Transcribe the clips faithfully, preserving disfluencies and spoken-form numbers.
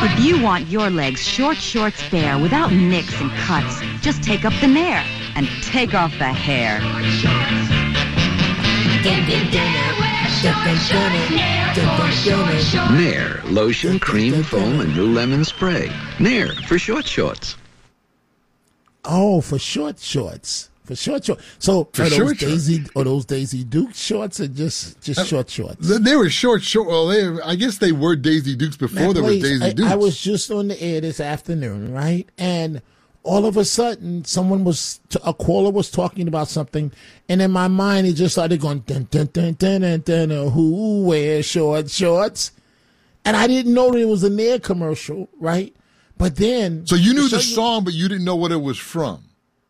If you want your legs short, short, spare, without nicks and cuts, just take up the Nair and take off the hair. Nair, lotion, cream, foam, and new lemon spray. Nair for short shorts. Oh, for short shorts. For short shorts. So For are those short Daisy or those Daisy Duke shorts or just just Uh, short shorts? They they were short, short. Well, they, I guess they were Daisy Dukes before Now, there was please, Daisy I, Dukes. I was just on the air this afternoon, right? And all of a sudden, someone was, a caller was talking about something, and in my mind, it just started going, dun, dun, dun, dun, dun, dun, dun, who wears short shorts? And I didn't know that it was a Nair commercial, right? But then. So you knew to the show you- song, but you didn't know what it was from.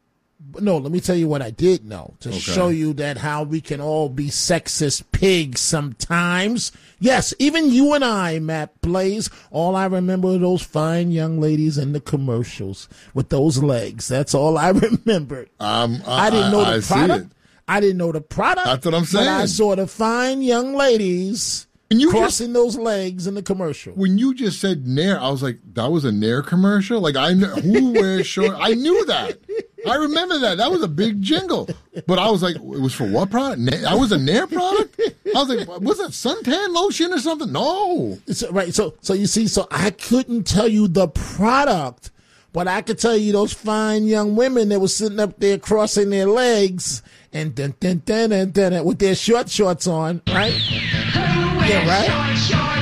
No, let me tell you what I did know to Okay. show you that how we can all be sexist pigs sometimes. Yes, even you and I, Matt Blaze, all I remember are those fine young ladies in the commercials with those legs. That's all I remembered. Um, I didn't know the I see product. it. I didn't know the product. That's what I'm But I saying. saw the fine young ladies And you crossing those legs in the commercial. When you just said Nair, I was like, that was a Nair commercial? Like, I know who wears short. I knew that. I remember that. That was a big jingle. But I was like, it was for what product? Na- That was a Nair product? I was like, was that suntan lotion or something? No. So, right. So, so you see, so I couldn't tell you the product, but I could tell you those fine young women that were sitting up there crossing their legs and dun, dun, dun, dun, dun, dun, with their short shorts on, right? Yeah, right?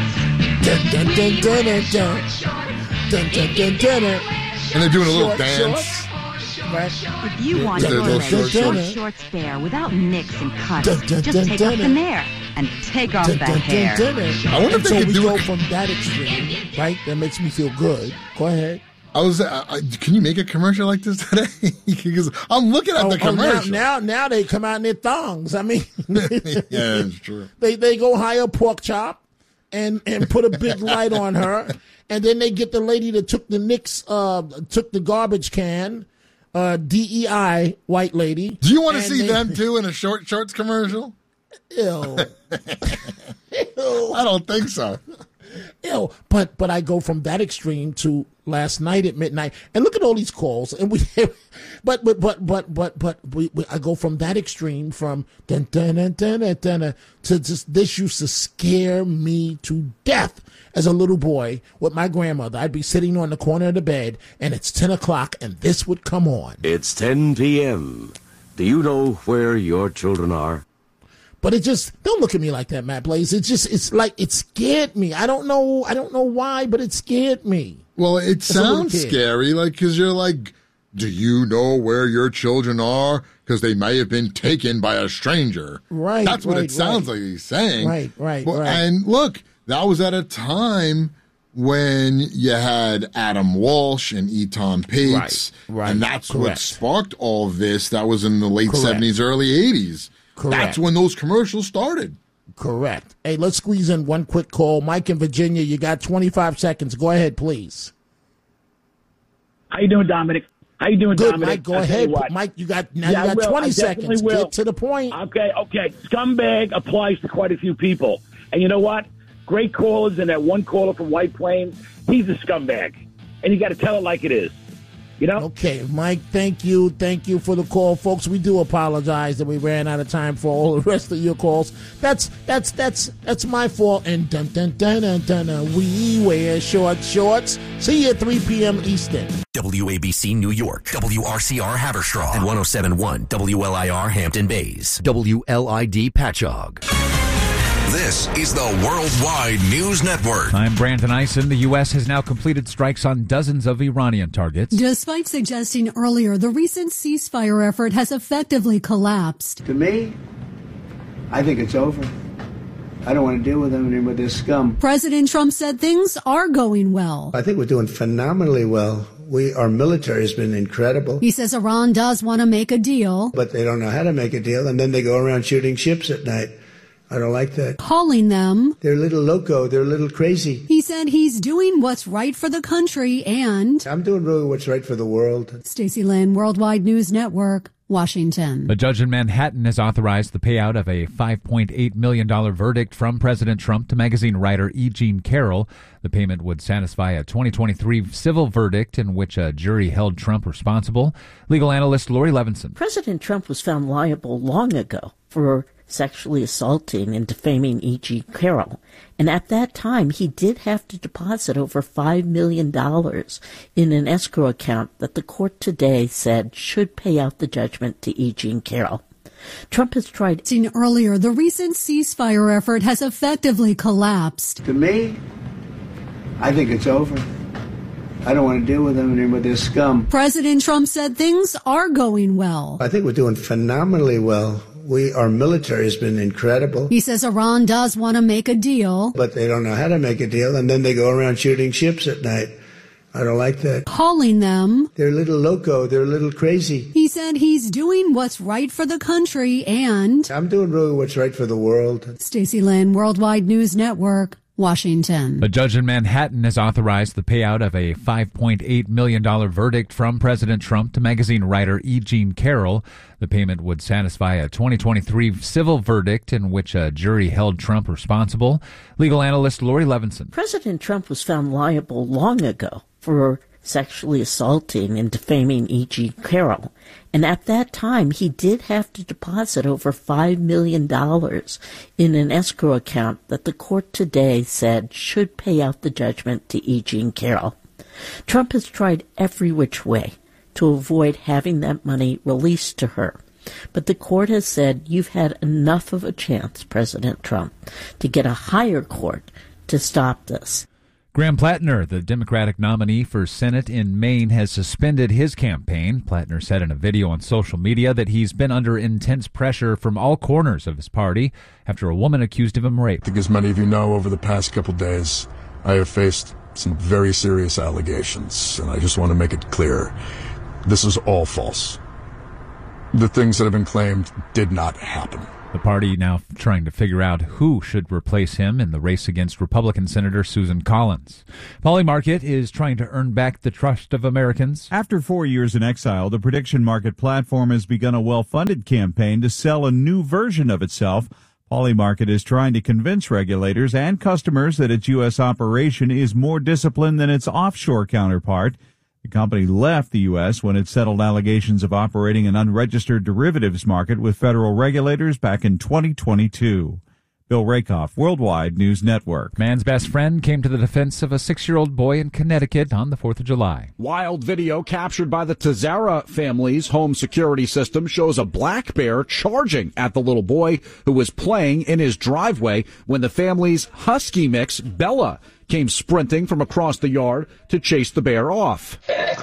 Dun, dun, dun, dun, dun, dun. Dun, dun, dun, dun, dun. And they're doing a little Short dance. shorts, right? If you want With your their legs little short, short short, spare, without nicks and cuts, Dun, dun, just dun, take dun, off the dun. Nair and take off Dun, the dun, hair. dun, dun, dun. I wonder if And they so could we do go it- from that extreme, right? That makes me feel good. Go ahead. I was, uh, I, can you make a commercial like this today? Because I'm looking at Oh, the oh, now, commercial. now, now they come out in their thongs. I mean, yeah, it's true. they they go hire pork chop and and put a big light on her, and then they get the lady that took the Knicks, uh, took the garbage can, uh, D E I white lady. Do you want to and see they- them too in a short shorts commercial? Ew. Ew. I don't think so. Ew. But but I go from that extreme to last night at midnight, and look at all these calls, and we, but but but but but but we, we I go from that extreme from dun dun dun dun dun, dun, dun, to just this used to scare me to death as a little boy with my grandmother. I'd be sitting on the corner of the bed, and it's ten o'clock, and this would come on. It's ten p.m. Do you know where your children are? But it just, don't look at me like that, Matt Blaze. It's just, it's like, it scared me. I don't know, I don't know why, but it scared me. Well, it As a little sounds kid. scary, like, because you're like, do you know where your children are? Because they may have been taken by a stranger. Right, That's what right, it sounds right. like he's saying. Right, right, Well, right. And look, that was at a time when you had Adam Walsh and Eton Pates. Right, right, And that's what correct. sparked all of this. That was in the late Correct. seventies, early eighties. Correct. That's when those commercials started. Correct. Hey, let's squeeze in one quick call. Mike in Virginia, you got twenty-five seconds. Go ahead, please. How you doing, Dominic? How you doing, Good, Dominic? Mike. Go I'll tell you ahead. what. Mike, you got, now Yeah, I you got will. twenty I definitely seconds. will. Get to the point. Okay, okay. Scumbag applies to quite a few people. And you know what? Great callers, and that one caller from White Plains, he's a scumbag. And you got to tell it like it is. You know? Okay, Mike, thank you. Thank you for the call. Folks, we do apologize that we ran out of time for all the rest of your calls. That's that's that's that's my fault. And dun dun dun dun dun, dun we wear short shorts. See you at three p.m. Eastern. W A B C New York, W R C R Haverstraw, and one oh seven point one W L I R Hampton Bays, W L I D Patchogue. This is the Worldwide News Network. I'm Brandon Eisen. The U S has now completed strikes on dozens of Iranian targets. Despite suggesting earlier the recent ceasefire effort has effectively collapsed. To me, I think it's over. I don't want to deal with them anymore. They're scum. President Trump said things are going well. I think we're doing phenomenally well. We, our military has been incredible. He says Iran does want to make a deal, But they don't know how to make a deal, and then they go around shooting ships at night. I don't like that. calling them. They're a little loco. They're a little crazy. He said he's doing what's right for the country and... I'm doing really what's right for the world. Stacey Lynn, Worldwide News Network, Washington. A judge in Manhattan has authorized the payout of a five point eight million dollars verdict from President Trump to magazine writer E. Jean Carroll. The payment would satisfy a twenty twenty-three civil verdict in which a jury held Trump responsible. Legal analyst Lori Levinson. President Trump was found liable long ago for sexually assaulting and defaming E G. Carroll. And at that time, he did have to deposit over five million dollars in an escrow account that the court today said should pay out the judgment to E G. Carroll. Trump has tried... Seen earlier, the recent ceasefire effort has effectively collapsed. To me, I think it's over. I don't want to deal with them anymore with this scum. President Trump said things are going well. I think we're doing phenomenally well. We, our military has been incredible. He says Iran does want to make a deal. But they don't know how to make a deal, and then they go around shooting ships at night. I don't like that. Calling them... They're a little loco. They're a little crazy. He said he's doing what's right for the country and... I'm doing really what's right for the world. Stacey Lynn, Worldwide News Network, Washington. A judge in Manhattan has authorized the payout of a five point eight million dollars verdict from President Trump to magazine writer E. Jean Carroll. The payment would satisfy a twenty twenty-three civil verdict in which a jury held Trump responsible. Legal analyst Lori Levinson. President Trump was found liable long ago for sexually assaulting and defaming E G. Carroll. And at that time, he did have to deposit over five million dollars in an escrow account that the court today said should pay out the judgment to E G. Carroll. Trump has tried every which way to avoid having that money released to her. But the court has said you've had enough of a chance, President Trump, to get a higher court to stop this. Graham Plattner, the Democratic nominee for Senate in Maine, has suspended his campaign. Plattner said in a video on social media that he's been under intense pressure from all corners of his party after a woman accused of him of rape. I think as many of you know, over the past couple days, I have faced some very serious allegations, and I just want to make it clear, this is all false. The things that have been claimed did not happen. The party now trying to figure out who should replace him in the race against Republican Senator Susan Collins. Polymarket is trying to earn back the trust of Americans. After four years in exile, the prediction market platform has begun a well-funded campaign to sell a new version of itself. Polymarket is trying to convince regulators and customers that its U S operation is more disciplined than its offshore counterpart. The company left the U S when it settled allegations of operating an unregistered derivatives market with federal regulators back in twenty twenty-two. Bill Rakoff, Worldwide News Network. Man's best friend came to the defense of a six-year-old boy in Connecticut on the fourth of July. Wild video captured by the Tazara family's home security system shows a black bear charging at the little boy who was playing in his driveway when the family's husky mix, Bella, came sprinting from across the yard to chase the bear off.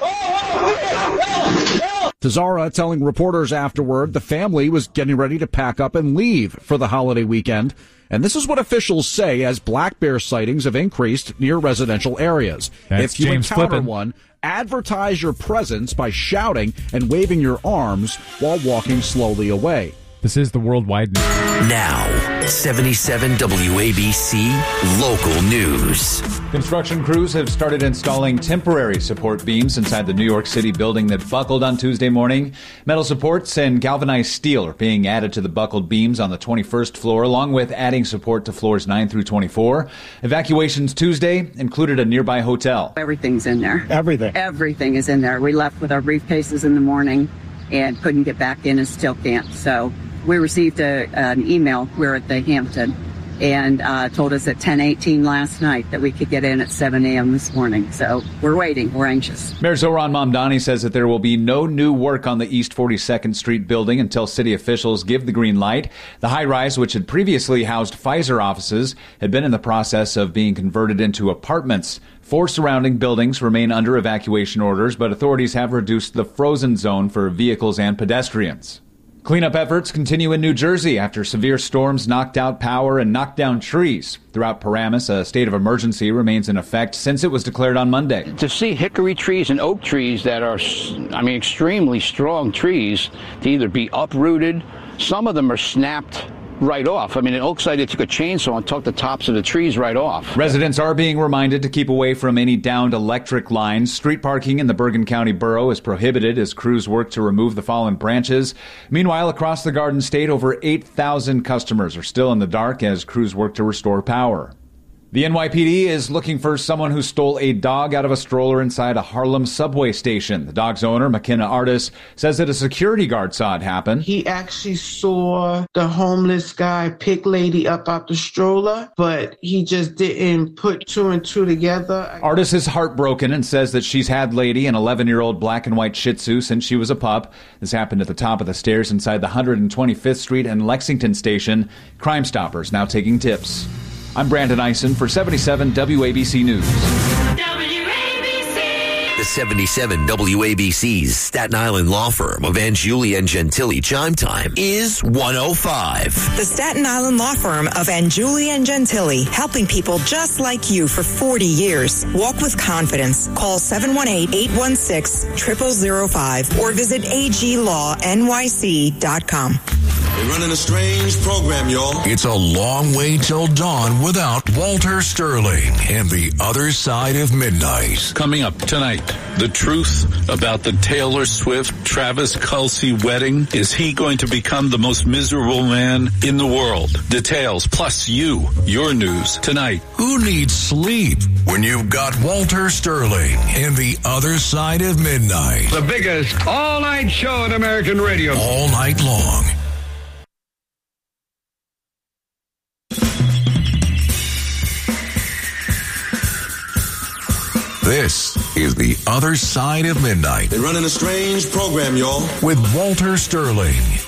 Tazara telling reporters afterward the family was getting ready to pack up and leave for the holiday weekend. And this is what officials say as black bear sightings have increased near residential areas. That's if you James encounter Flippin. one, advertise your presence by shouting and waving your arms while walking slowly away. This is the Worldwide News. Now, seventy-seven W A B C Local News. Construction crews have started installing temporary support beams inside the New York City building that buckled on Tuesday morning. Metal supports and galvanized steel are being added to the buckled beams on the twenty-first floor, along with adding support to floors nine through twenty-four. Evacuations Tuesday included a nearby hotel. Everything's in there. Everything. Everything is in there. We left with our briefcases in the morning and couldn't get back in and still can't. So we received a, an email. We're at the Hampton and uh, told us at ten eighteen last night that we could get in at seven a.m. this morning. So we're waiting. We're anxious. Mayor Zohran Mamdani says that there will be no new work on the East forty-second Street building until city officials give the green light. The high-rise, which had previously housed Pfizer offices, had been in the process of being converted into apartments. Four surrounding buildings remain under evacuation orders, but authorities have reduced the frozen zone for vehicles and pedestrians. Cleanup efforts continue in New Jersey after severe storms knocked out power and knocked down trees. Throughout Paramus, a state of emergency remains in effect since it was declared on Monday. To see hickory trees and oak trees that are, I mean, extremely strong trees to either be uprooted, some of them are snapped right off. I mean, in Oakside, they took a chainsaw and took the tops of the trees right off. Residents are being reminded to keep away from any downed electric lines. Street parking in the Bergen County Borough is prohibited as crews work to remove the fallen branches. Meanwhile, across the Garden State, over eight thousand customers are still in the dark as crews work to restore power. The N Y P D is looking for someone who stole a dog out of a stroller inside a Harlem subway station. The dog's owner, McKenna Artis, says that a security guard saw it happen. He actually saw the homeless guy pick lady up out the stroller, but he just didn't put two and two together. Artis is heartbroken and says that she's had Lady, an eleven-year-old black and white Shih Tzu, since she was a pup. This happened at the top of the stairs inside the one hundred twenty-fifth Street and Lexington station. Crime Stoppers now taking tips. I'm Brandon Eisen for seventy-seven W A B C News. The seventy-seven W A B C's Staten Island law firm of Anjuli and Gentili Chime Time is one oh five. The Staten Island law firm of Anjuli and Gentili, helping people just like you for forty years. Walk with confidence. Call seven one eight, eight one six, zero zero zero five or visit a g law n y c dot com. We're running a strange program, y'all. It's a long way till dawn without Walter Sterling and the other side of midnight. Coming up tonight, the truth about the Taylor Swift-Travis Kelce wedding. Is he going to become the most miserable man in the world? Details, plus you, your news tonight. Who needs sleep when you've got Walter Sterling and the other side of midnight? The biggest all-night show on American radio. All night long. This is The Other Side of Midnight. They're running a strange program, y'all. With Walter Sterling.